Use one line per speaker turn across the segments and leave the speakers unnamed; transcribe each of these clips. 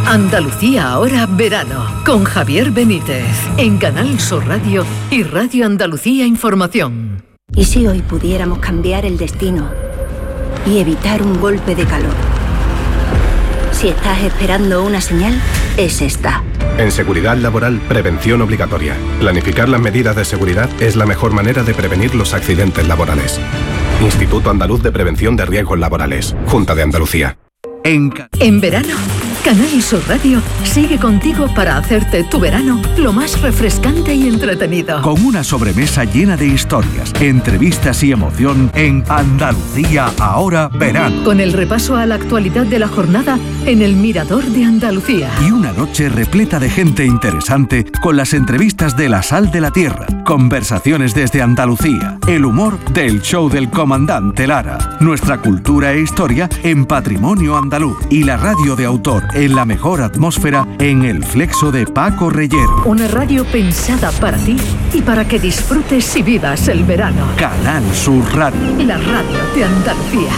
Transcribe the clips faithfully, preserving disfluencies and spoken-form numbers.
Andalucía ahora verano, con Javier Benítez, en Canal Sur Radio y Radio Andalucía Información.
¿Y si hoy pudiéramos cambiar el destino y evitar un golpe de calor? Si estás esperando una señal, es esta.
En seguridad laboral, prevención obligatoria. Planificar las medidas de seguridad es la mejor manera de prevenir los accidentes laborales. Instituto Andaluz de Prevención de Riesgos Laborales. Junta de Andalucía.
En, en verano, Canal Sur Radio sigue contigo para hacerte tu verano lo más refrescante y entretenido.
Con una sobremesa llena de historias, entrevistas y emoción en Andalucía ahora verano.
Con el repaso a la actualidad de la jornada en el Mirador de Andalucía.
Y una noche repleta de gente interesante con las entrevistas de La Sal de la Tierra, conversaciones desde Andalucía, el humor del show del comandante Lara, nuestra cultura e historia en Patrimonio Andaluz y la radio de autor en la mejor atmósfera en el Flexo de Paco Reyero.
Una radio pensada para ti y para que disfrutes y vivas el verano.
Canal Sur Radio.
La radio de Andalucía.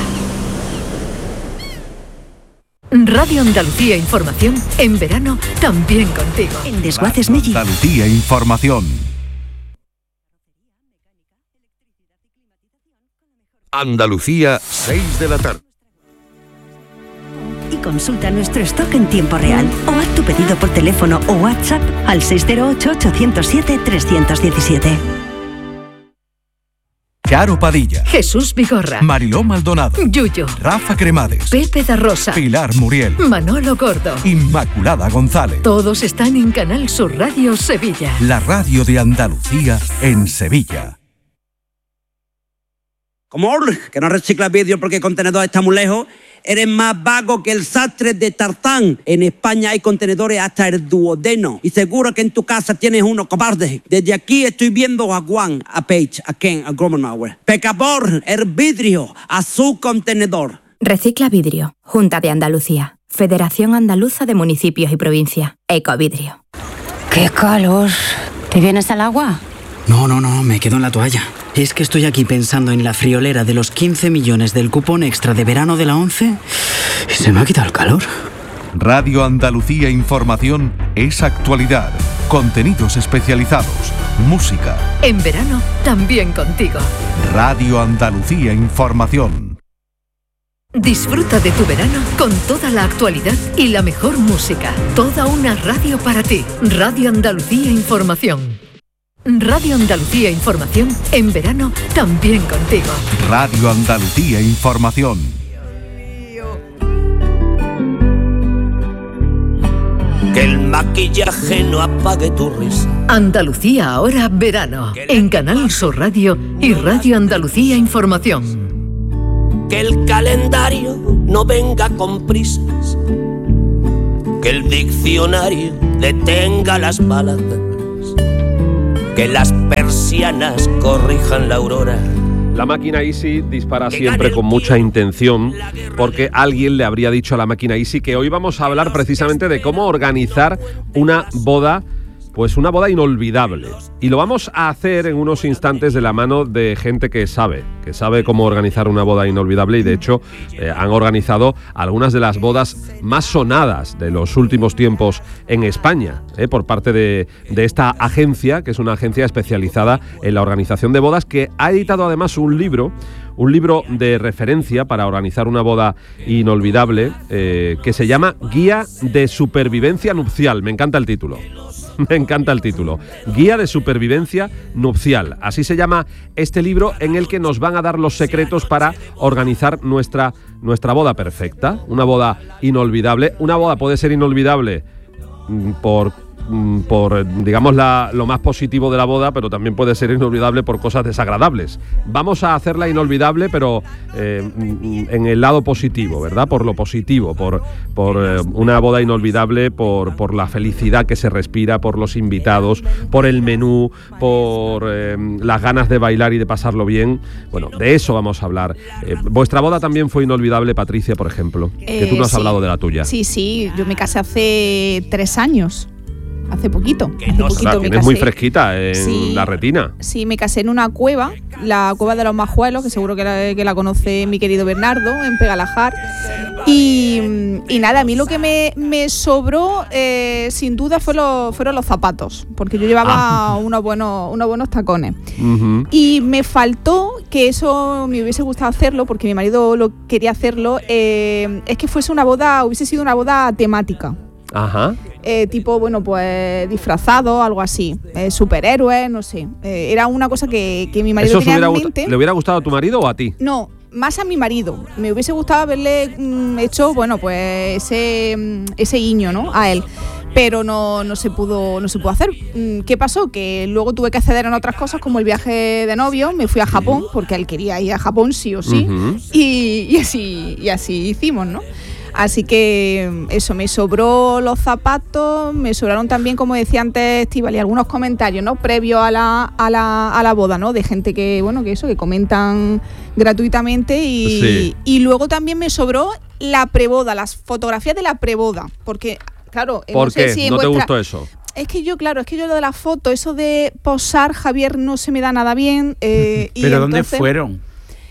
Radio Andalucía Información en verano también contigo.
En Desguaces Melli.
Andalucía Información.
Andalucía, seis de la tarde.
Y consulta nuestro stock en tiempo real o haz tu pedido por teléfono o WhatsApp al seis cero ocho, ocho cero siete, tres uno siete.
Charo Padilla,
Jesús Vigorra,
Mariló Maldonado,
Yuyo,
Rafa Cremades,
Pepe da Rosa,
Pilar Muriel,
Manolo Gordo,
Inmaculada González.
Todos están en Canal Sur Radio Sevilla.
La radio de Andalucía en Sevilla.
Como que no reciclas vídeo porque el contenedor está muy lejos, eres más vago que el sastre de Tarzán. En España hay contenedores hasta el duodeno y seguro que en tu casa tienes uno, cobarde. Desde aquí estoy viendo a Juan, a Paige, a Ken, a Gromenauer. Pecador, el vidrio, a su contenedor.
Recicla vidrio. Junta de Andalucía. Federación Andaluza de Municipios y Provincias. Ecovidrio.
¡Qué calor! ¿Te vienes al agua?
No, no, no, me quedo en la toalla. Es que estoy aquí pensando en la friolera de los quince millones del cupón extra de verano de la ONCE y se me ha quitado el calor.
Radio Andalucía Información es actualidad, contenidos especializados, música.
En verano también contigo.
Radio Andalucía Información.
Disfruta de tu verano con toda la actualidad y la mejor música. Toda una radio para ti. Radio Andalucía Información. Radio Andalucía Información en verano también contigo.
Radio Andalucía Información.
Que el maquillaje no apague tu risa.
Andalucía ahora verano en Canal Sur Radio y Radio Andalucía Información.
Que el calendario no venga con prisas. Que el diccionario detenga las palabras. Que las persianas corrijan la aurora.
La máquina Easy dispara siempre con mucha intención porque alguien le habría dicho a la máquina Easy que hoy vamos a hablar precisamente de cómo organizar una boda, pues una boda inolvidable. Y lo vamos a hacer en unos instantes de la mano de gente que sabe, que sabe cómo organizar una boda inolvidable y de hecho eh, han organizado algunas de las bodas más sonadas de los últimos tiempos en España, eh, por parte de, de esta agencia, que es una agencia especializada en la organización de bodas, que ha editado además un libro, un libro de referencia para organizar una boda inolvidable, eh, que se llama Guía de Supervivencia Nupcial. Me encanta el título. Me encanta el título. Guía de Supervivencia Nupcial. Así se llama este libro en el que nos van a dar los secretos para organizar nuestra, nuestra boda perfecta. Una boda inolvidable. Una boda puede ser inolvidable por... por, digamos, la, lo más positivo de la boda, pero también puede ser inolvidable por cosas desagradables. Vamos a hacerla inolvidable, pero eh, en el lado positivo, ¿verdad? Por lo positivo, por, por eh, una boda inolvidable, por, por la felicidad que se respira, por los invitados, por el menú, por eh, las ganas de bailar y de pasarlo bien. Bueno, de eso vamos a hablar. Eh, vuestra boda también fue inolvidable, Patricia, por ejemplo, eh, que tú no has
sí.
hablado de la tuya.
Sí, sí, yo me casé hace tres años. hace poquito. Hace
No,
poquito
la
me
tienes
casé.
muy fresquita en
Sí.
la retina.
Sí, me casé en una cueva, la cueva de los Majuelos, que seguro que la, que la conoce mi querido Bernardo, en Pegalajar. Y, y nada, a mí lo que me, me sobró, eh, sin duda, fue lo, fueron los zapatos, porque yo llevaba
Ah.
unos, buenos, unos buenos tacones.
Ujú.
Y me faltó, que eso me hubiese gustado hacerlo, porque mi marido lo quería hacerlo, eh, es que fuese una boda, hubiese sido una boda temática.
Ajá.
Eh, tipo, bueno, pues disfrazado, algo así, eh, superhéroes, no sé. Eh, era una cosa que, que mi marido
¿Eso se
tenía
hubiera
en
gust-
mente.
le hubiera gustado a tu marido o a ti?
No, más a mi marido. Me hubiese gustado haberle mm, hecho, bueno, pues ese, mm, ese guiño, ¿no? A él. Pero no, no se pudo, no se pudo hacer. Mm, ¿Qué pasó? Que luego tuve que acceder a otras cosas, como el viaje de novio. Me fui a Japón, porque él quería ir a Japón sí o sí.
Ujú.
y, y así, y así hicimos, ¿no? Así que eso, me sobró los zapatos, me sobraron también, como decía antes Estíbaliz, algunos comentarios, ¿no? Previos a la, a la, a la boda, ¿no? De gente que, bueno, que eso, que comentan gratuitamente y,
Sí.
y luego también me sobró la preboda, las fotografías de la preboda, porque, claro, eh,
¿Por
no sé
qué?
si en
¿No te
vuestra-
gustó eso?
Es que yo, claro, es que yo lo de la foto, eso de posar, Javier, no se me da nada bien. eh, y
¿Pero dónde
entonces,
fueron?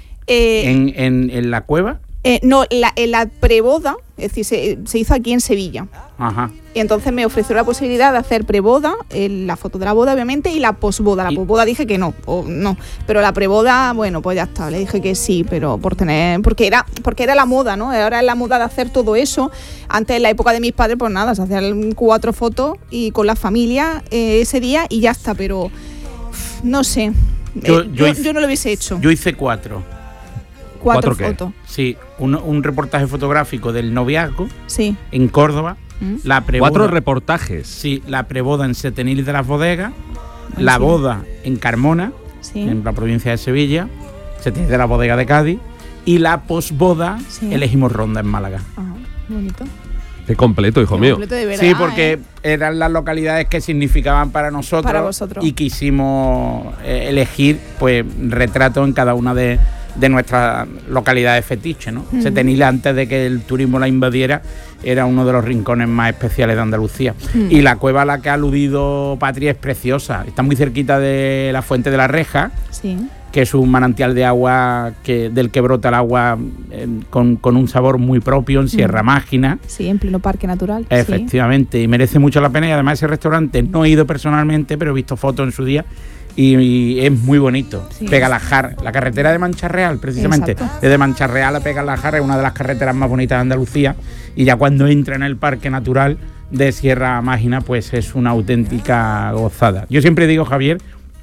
eh,
¿En, en, en la cueva?
Eh, no, la, en la preboda, es decir, se, se hizo aquí en Sevilla.
Ajá.
Y entonces me ofreció la posibilidad de hacer preboda, eh, la foto de la boda, obviamente, y la posboda. La posboda dije que no, o no. Pero la preboda, bueno, pues ya está. Le dije que sí, pero por tener. Porque era, porque era la moda, ¿no? Ahora es la moda de hacer todo eso. Antes, en la época de mis padres, pues nada, se hacían cuatro fotos y con la familia eh, ese día y ya está. Pero uf, no sé.
Yo-
Eh,
yo
yo,
hice-
yo no lo hubiese hecho.
Yo hice cuatro.
Cuatro
¿Cuatro qué?
fotos.
Sí, un, un reportaje fotográfico del noviazgo
Sí.
en Córdoba.
Mm.
La preboda,
Cuatro reportajes.
Sí, la preboda en Setenil de las Bodegas,
Ay,
la
sí.
boda en Carmona,
Sí.
en la provincia de Sevilla, Setenil de la Bodega de Cádiz, y la posboda
Sí.
elegimos Ronda en Málaga.
Ajá, bonito.
Qué completo, hijo mío.
Completo de verdad,
Sí, porque
¿eh?
eran las localidades que significaban para nosotros,
Para vosotros.
y quisimos eh, elegir pues retratos en cada una de, de nuestras localidades fetiche, ¿no?
Ujú.
Setenil, antes de que el turismo la invadiera, era uno de los rincones más especiales de Andalucía.
Mm.
Y la cueva a la que ha aludido Patria es preciosa. Está muy cerquita de la Fuente de la Reja,
Sí.
que es un manantial de agua que, del que brota el agua eh, con, con un sabor muy propio en Sierra
Mm.
Mágina.
Sí, en pleno parque natural. sí.
Efectivamente, y merece mucho la pena. Y además ese restaurante no he ido personalmente, pero he visto fotos en su día y, y es muy bonito.
Sí.
Pegalajar, la carretera de Mancha Real, precisamente.
Exacto.
Desde Mancha Real a Pegalajar es una de las carreteras más bonitas de Andalucía, y ya cuando entra en el parque natural de Sierra Mágina, pues es una auténtica gozada. Yo siempre digo, Javier,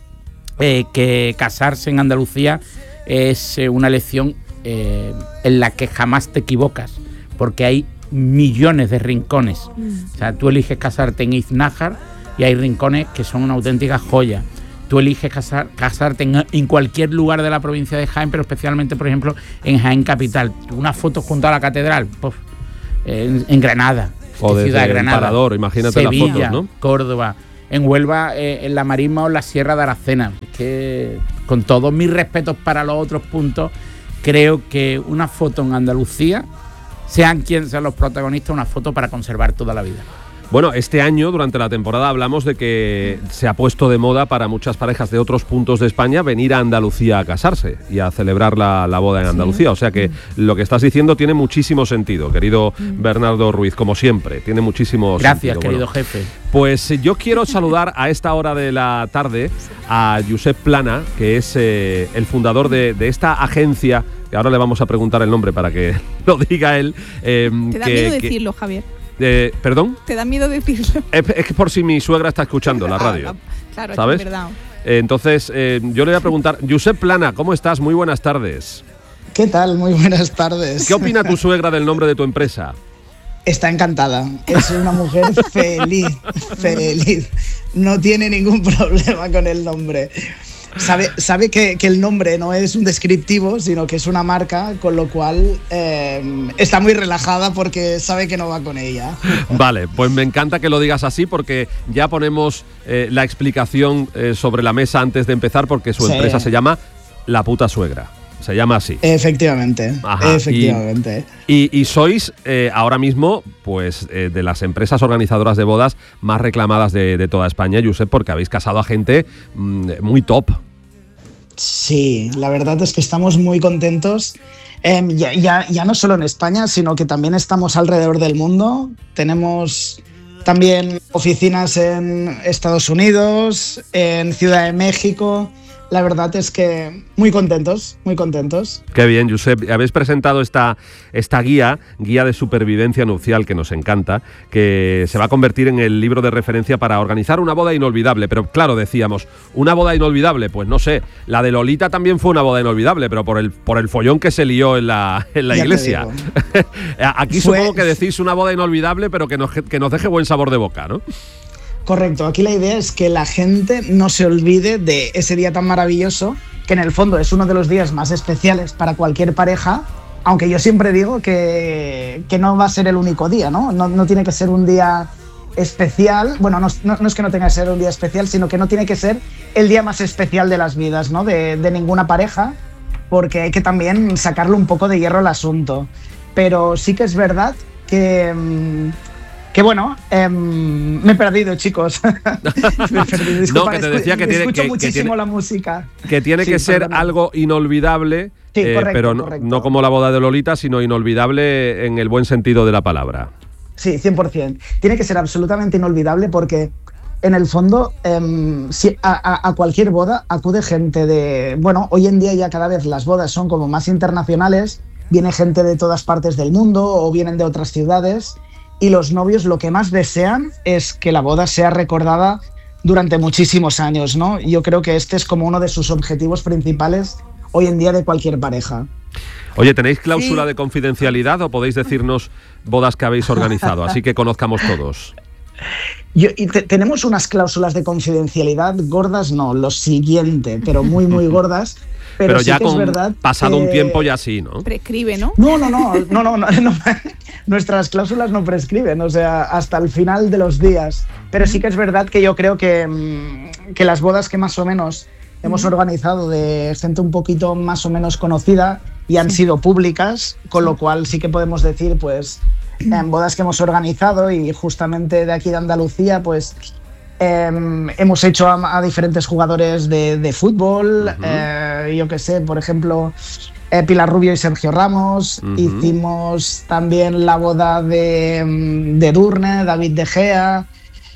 eh, que casarse en Andalucía es eh, una elección eh, en la que jamás te equivocas, porque hay millones de rincones.
Mm.
O sea, tú eliges casarte en Iznájar y hay rincones que son una auténtica joya. Tú eliges casar, casarte en, en cualquier lugar de la provincia de Jaén, pero especialmente, por ejemplo, en Jaén Capital. Una foto junto a la catedral, puf, en, en Granada,
O
de
desde
ciudad de
el
Granada.
Parador, imagínate las
Sevilla,
fotos, ¿no?
Córdoba, en Huelva, eh, en la Marisma o en la Sierra de Aracena. Es que, con todos mis respetos para los otros puntos, creo que una foto en Andalucía, sean quienes sean los protagonistas, una foto para conservar toda la vida.
Bueno, este año, durante la temporada, hablamos de que se ha puesto de moda para muchas parejas de otros puntos de España venir a Andalucía a casarse y a celebrar la, la boda en Andalucía. O sea que lo que estás diciendo tiene muchísimo sentido, querido Bernardo Ruiz, como siempre. Tiene muchísimo
Gracias,
sentido.
querido
Bueno,
jefe.
pues eh, yo quiero saludar a esta hora de la tarde a Josep Plana, que es eh, el fundador de, de esta agencia, que ahora le vamos a preguntar el nombre para que lo diga él. eh,
Te da
que-
miedo
que-
decirlo, Javier.
eh, ¿Perdón?
Te da miedo decirlo.
Es, es que por si mi suegra está escuchando la radio.
Claro,
¿sabes?
es verdad.
Eh, entonces, eh, yo le voy a preguntar, Josep Plana, ¿cómo estás? Muy buenas tardes.
¿Qué tal? Muy buenas tardes.
¿Qué opina tu suegra del nombre de tu empresa?
Está encantada. Es una mujer feliz, feliz. No tiene ningún problema con el nombre. Sabe, sabe que, que el nombre no es un descriptivo, sino que es una marca, con lo cual eh, está muy relajada porque sabe que no va con ella.
Vale, pues me encanta que lo digas así porque ya ponemos eh, la explicación eh, sobre la mesa antes de empezar, porque su
Sí.
empresa se llama La Puta Suegra. Se llama así.
Efectivamente,
Ajá,
efectivamente.
Y, y, y sois eh, ahora mismo pues eh, de las empresas organizadoras de bodas más reclamadas de, de toda España, Josep, porque habéis casado a gente mmm, muy top.
Sí, la verdad es que estamos muy contentos. Eh, ya, ya, ya no solo en España, sino que también estamos alrededor del mundo. Tenemos también oficinas en Estados Unidos, en Ciudad de México. La verdad es que muy contentos, muy contentos.
Qué bien, Josep. Habéis presentado esta, esta guía, guía de supervivencia nupcial, que nos encanta, que se va a convertir en el libro de referencia para organizar una boda inolvidable. Pero claro, decíamos, una boda inolvidable, pues no sé, la de Lolita también fue una boda inolvidable, pero por el, por el follón que se lió en la, en la iglesia. Aquí fue... supongo que decís una boda inolvidable, pero que nos, que nos deje buen sabor de boca, ¿no?
Correcto, aquí la idea es que la gente no se olvide de ese día tan maravilloso, que en el fondo es uno de los días más especiales para cualquier pareja, aunque yo siempre digo que, que no va a ser el único día, ¿no? No, no tiene que ser un día especial, bueno, no, no, no es que no tenga que ser un día especial, sino que no tiene que ser el día más especial de las vidas, ¿no? De, de ninguna pareja, porque hay que también sacarle un poco de hierro al asunto. Pero sí que es verdad que... Mmm, Que bueno, eh, me he perdido, chicos. me he perdido. Disculpa,
no, que te decía que tiene,
escucho
que,
muchísimo
que tiene,
la música.
Que tiene sí, que ser perdona. algo inolvidable, sí, eh, correcto, pero no, no como la boda de Lolita, sino inolvidable en el buen sentido de la palabra.
Sí, cien por ciento. Tiene que ser absolutamente inolvidable porque, en el fondo, eh, si a, a cualquier boda acude gente de... Bueno, hoy en día ya cada vez las bodas son como más internacionales, viene gente de todas partes del mundo o vienen de otras ciudades... Y los novios lo que más desean es que la boda sea recordada durante muchísimos años, ¿no? Yo creo que este es como uno de sus objetivos principales hoy en día de cualquier pareja.
Oye, ¿tenéis cláusula sí. de confidencialidad o podéis decirnos bodas que habéis organizado? Así que conozcamos todos.
Yo, y te, tenemos unas cláusulas de confidencialidad gordas, no, lo siguiente, pero muy, muy gordas. Pero,
pero
sí
ya
que
con
es verdad
pasado
que...
un tiempo ya sí, ¿no?
Prescribe, ¿no?
No, no, no, no, no, no, no. Nuestras cláusulas no prescriben, o sea, hasta el final de los días. Pero sí que es verdad que yo creo que, que las bodas que más o menos hemos organizado de gente un poquito más o menos conocida y han sí. sido públicas, con lo cual sí que podemos decir, pues, en bodas que hemos organizado y justamente de aquí de Andalucía, pues... Eh, hemos hecho a, a diferentes jugadores de, de fútbol, uh-huh. eh, yo qué sé, por ejemplo, eh, Pilar Rubio y Sergio Ramos. Uh-huh. Hicimos también la boda de, de Durne, David De Gea.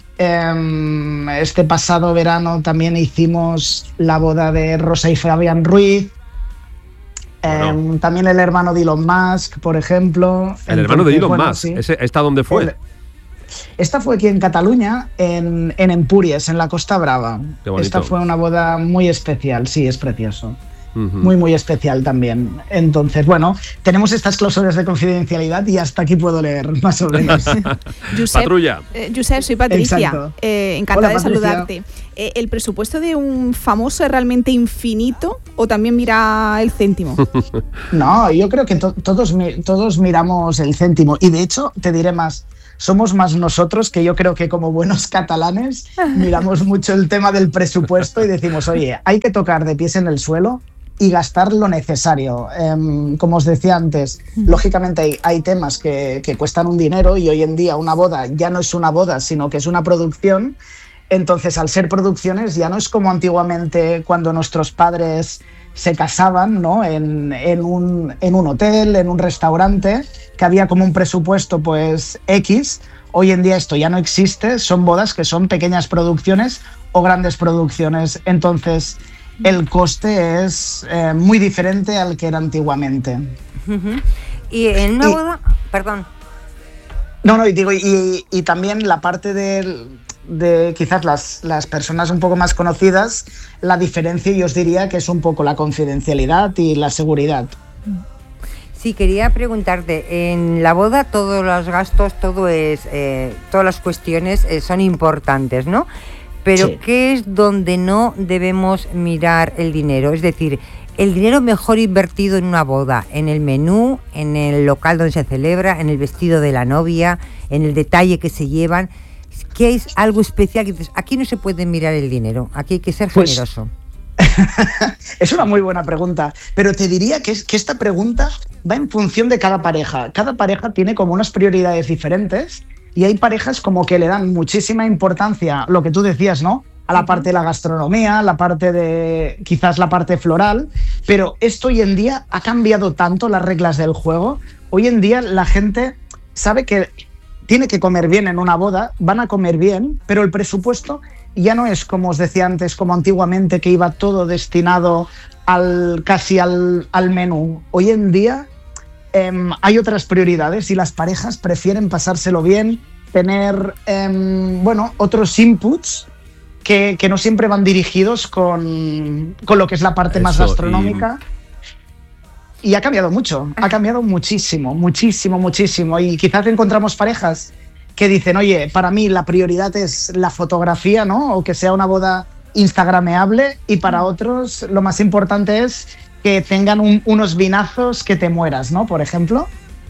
Eh, este pasado verano también hicimos la boda de Rosa y Fabián Ruiz. Bueno. Eh, también el hermano de Elon Musk, por ejemplo.
El Entonces, hermano de Elon bueno, Musk, sí. ¿Ese, ¿esta dónde fue?
El, Esta fue aquí en Cataluña, en, en Empúries, en la Costa Brava. Esta fue una boda muy especial, sí, es precioso. Uh-huh. Muy, muy especial también. Entonces, bueno, tenemos estas cláusulas de confidencialidad y hasta aquí puedo leer, más o menos.
Josep,
Patrulla.
Eh, Josep, soy Patricia. Eh, encantada Hola, de Patricia. saludarte. Eh, ¿El presupuesto de un famoso es realmente infinito o también mira el céntimo?
No, yo creo que to- todos, todos miramos el céntimo. Y de hecho, te diré más. Somos más nosotros que yo creo que como buenos catalanes miramos mucho el tema del presupuesto y decimos, oye, hay que tocar de pies en el suelo y gastar lo necesario. Eh, como os decía antes, lógicamente hay, hay temas que, que cuestan un dinero y hoy en día una boda ya no es una boda, sino que es una producción. Entonces, al ser producciones, ya no es como antiguamente cuando nuestros padres se casaban, ¿no? en, en, un, en un hotel, en un restaurante, que había como un presupuesto pues X. Hoy en día esto ya no existe, son bodas que son pequeñas producciones o grandes producciones. Entonces, el coste es eh, muy diferente al que era antiguamente.
Uh-huh. Y en una y, boda, perdón.
No, no, y digo, y, y también la parte del... de quizás las, las personas un poco más conocidas, la diferencia yo os diría que es un poco la confidencialidad y la seguridad.
Sí, quería preguntarte, en la boda todos los gastos, todo es, eh, todas las cuestiones eh, son importantes, ¿no? Pero sí. ¿Qué es donde no debemos mirar el dinero? Es decir, el dinero mejor invertido en una boda, en el menú, en el local donde se celebra, en el vestido de la novia, en el detalle que se llevan. ¿Qué es algo especial? Que dices, aquí no se puede mirar el dinero, aquí hay que ser
pues,
generoso.
Es una muy buena pregunta, pero te diría que, es, que esta pregunta va en función de cada pareja. Cada pareja tiene como unas prioridades diferentes y hay parejas como que le dan muchísima importancia, lo que tú decías, ¿no? A la parte de la gastronomía, la parte de quizás la parte floral, pero esto hoy en día ha cambiado tanto las reglas del juego. Hoy en día la gente sabe que tiene que comer bien en una boda, van a comer bien, pero el presupuesto ya no es como os decía antes, como antiguamente, que iba todo destinado al casi al, al menú. Hoy en día eh, hay otras prioridades y las parejas prefieren pasárselo bien, tener eh, bueno, otros inputs que, que no siempre van dirigidos con, con lo que es la parte Eso, más gastronómica. Y... y ha cambiado mucho, ha cambiado muchísimo, muchísimo, muchísimo. Y quizás encontramos parejas que dicen, oye, para mí la prioridad es la fotografía, ¿no? O que sea una boda instagrameable, y para otros lo más importante es que tengan un, unos vinazos que te mueras, ¿no? Por ejemplo.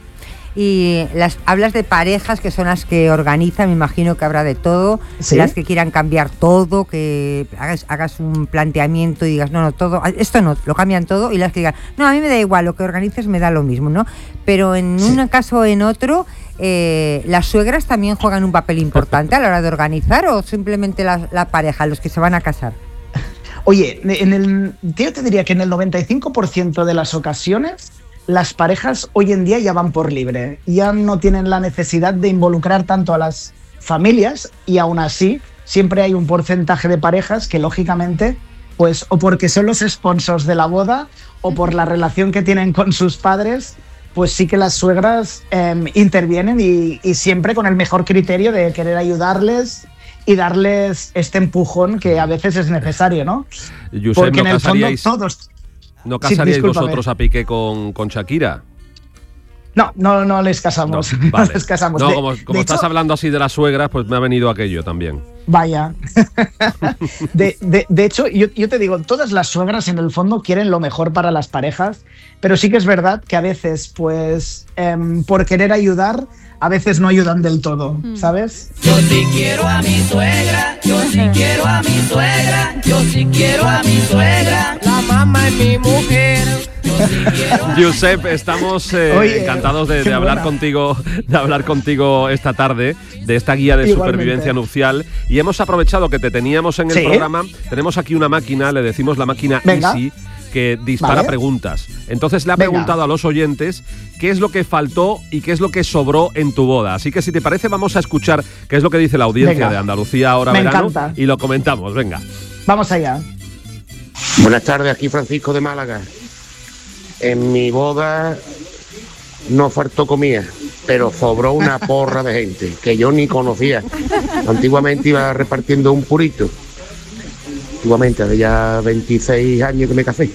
Y las hablas de parejas que son las que organizan, me imagino que habrá de todo, ¿sí? Las que quieran cambiar todo, que hagas, hagas un planteamiento y digas, no, no, todo, esto no, lo cambian todo, y las que digan, no, a mí me da igual, lo que organices me da lo mismo, ¿no? Pero en sí. un caso o en otro, eh, ¿las suegras también juegan un papel importante a la hora de organizar o simplemente la, la pareja, los que se van a casar?
Oye, en el, yo te diría que en el noventa y cinco por ciento de las ocasiones las parejas hoy en día ya van por libre, ya no tienen la necesidad de involucrar tanto a las familias, y aún así siempre hay un porcentaje de parejas que lógicamente, pues o porque son los sponsors de la boda o por la relación que tienen con sus padres, pues sí que las suegras eh, intervienen y, y siempre con el mejor criterio de querer ayudarles y darles este empujón que a veces es necesario, ¿no?
Josep,
porque
¿no
en el fondo
casaríais,
todos...
¿no casaríais
sí,
vosotros a Piqué con, con Shakira?
No, no, no les casamos.
No, vale.
no les casamos.
No,
de,
como, como
de
estás
hecho,
hablando así de las suegras, pues me ha venido aquello también.
Vaya. de, de, de hecho, yo, yo te digo, todas las suegras en el fondo quieren lo mejor para las parejas, pero sí que es verdad que a veces, pues, eh, por querer ayudar, a veces no ayudan del todo, ¿sabes?
Yo sí quiero a mi suegra, yo sí quiero a mi suegra, yo sí quiero a mi suegra, la mamá es mi mujer.
Josep, estamos eh, Oye, encantados de, de hablar contigo, de hablar contigo esta tarde, de esta guía de Igualmente. supervivencia nupcial, y hemos aprovechado que te teníamos en el ¿Sí? programa. Tenemos aquí una máquina, le decimos la máquina Venga. Easy, que dispara vale. preguntas. Entonces le ha Venga. preguntado a los oyentes qué es lo que faltó y qué es lo que sobró en tu boda. Así que si te parece vamos a escuchar qué es lo que dice la audiencia Venga. de Andalucía Ahora Me Verano encanta. y lo comentamos. Venga.
Vamos allá.
Buenas tardes, aquí Francisco de Málaga. En mi boda no faltó comida, pero sobró una porra de gente que yo ni conocía. Antiguamente iba repartiendo un purito. Antiguamente, hace ya veintiséis años que me casé.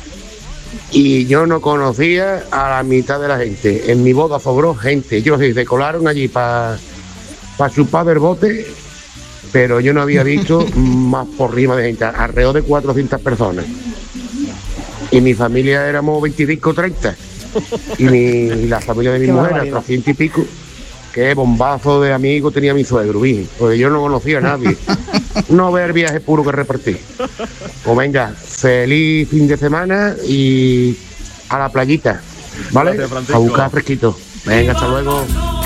Y yo no conocía a la mitad de la gente. En mi boda sobró gente. Yo sí, se colaron allí para pa chupar del bote, pero yo no había visto más porrima de gente, alrededor de cuatrocientas personas. Y mi familia éramos veinticinco o treinta. Y, mi, y la familia de mi Qué mujer era trescientos y pico. Qué bombazo de amigos tenía mi suegro, ¿viste? Porque yo no conocía a nadie. No ver viaje puro que repartí. Pues venga, feliz fin de semana y a la playita, ¿vale? Gracias, a buscar fresquito. Venga, hasta luego.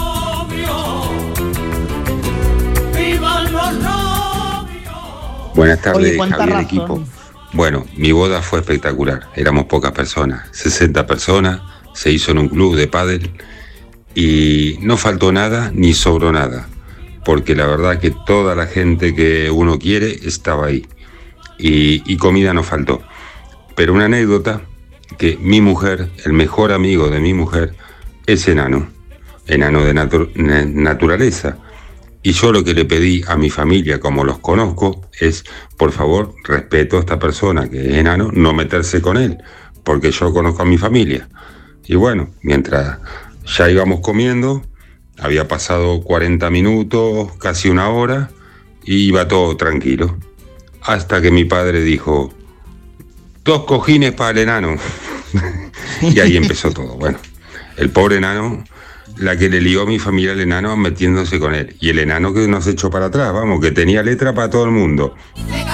Buenas tardes,
Oye,
Javier,
razón.
equipo. Bueno, mi boda fue espectacular. Éramos pocas personas, sesenta personas. Se hizo en un club de pádel y no faltó nada ni sobró nada, porque la verdad que toda la gente que uno quiere estaba ahí y, y comida no faltó. Pero una anécdota, que mi mujer, el mejor amigo de mi mujer, es enano, enano de natu- naturaleza. Y yo lo que le pedí a mi familia, como los conozco, es, por favor, respeto a esta persona que es enano, no meterse con él, porque yo conozco a mi familia. Y bueno, mientras ya íbamos comiendo, había pasado cuarenta minutos, casi una hora, y iba todo tranquilo. Hasta que mi padre dijo, dos cojines para el enano. Y ahí empezó todo. Bueno, el pobre enano, la que le lió a mi familia al enano metiéndose con él. Y el enano que nos echó para atrás, vamos, que tenía letra para todo el mundo.